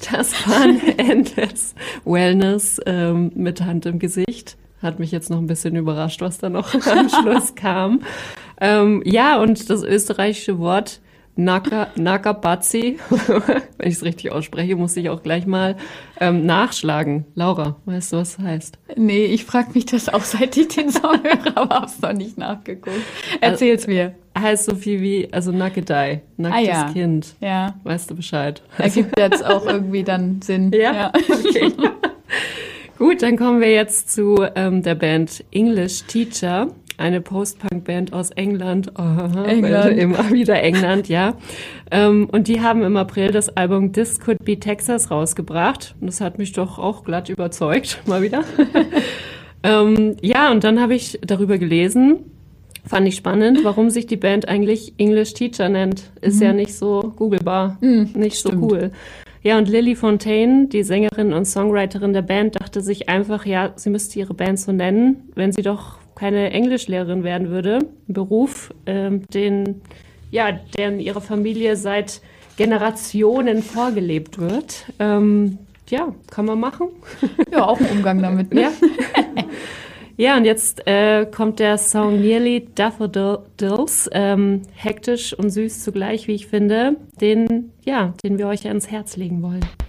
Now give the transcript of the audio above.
Das war ein Endless Wellness mit Hand im Gesicht. Hat mich jetzt noch ein bisschen überrascht, was da noch am Schluss kam. Ja, und das österreichische Wort Nakabazi, wenn ich es richtig ausspreche, muss ich auch gleich mal nachschlagen. Laura, weißt du, was das heißt? Nee, ich frage mich das auch, seit ich den Song höre, aber hab's noch nicht nachgeguckt. Erzähl's mir. Heißt so viel wie, also Nakedei, nacktes Kind. Ja. Weißt du Bescheid? Ergibt jetzt auch irgendwie dann Sinn. Ja? Okay. Gut, dann kommen wir jetzt zu der Band English Teacher. Eine Post-Punk-Band aus England. Immer wieder England, ja. Und die haben im April das Album This Could Be Texas rausgebracht. Und das hat mich doch auch glatt überzeugt, mal wieder. Ja, und dann habe ich darüber gelesen, fand ich spannend, warum sich die Band eigentlich English Teacher nennt. Ist ja nicht so googlebar, nicht so cool. Ja, und Lily Fontaine, die Sängerin und Songwriterin der Band, dachte sich einfach, ja, sie müsste ihre Band so nennen, wenn sie doch keine Englischlehrerin werden würde. Ein Beruf, deren ihre Familie seit Generationen vorgelebt wird. Ja, kann man machen. Ja, auch ein Umgang damit, ne? Ja. Ja, und jetzt kommt der Song Nearly Daffodils, hektisch und süß zugleich, wie ich finde, den wir euch ans Herz legen wollen.